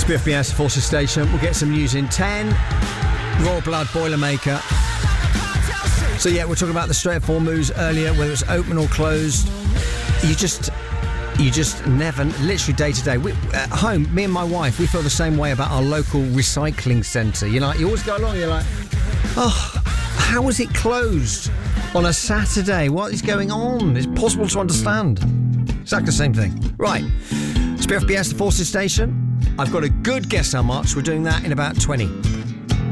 BFBS Forces Station. We'll get some news in 10. Royal Blood Boilermaker. So yeah, we're talking about the Strait of Hormuz earlier, whether it's open or closed. You just never, literally day to day. At home, me and my wife, we feel the same way about our local recycling centre. You always go along, you're like, oh, how is it closed on a Saturday? What is going on? It's possible to understand. Exactly the same thing. Right, it's BFBS, the Forces Station. I've got a good guess how much. We're doing that in about 20.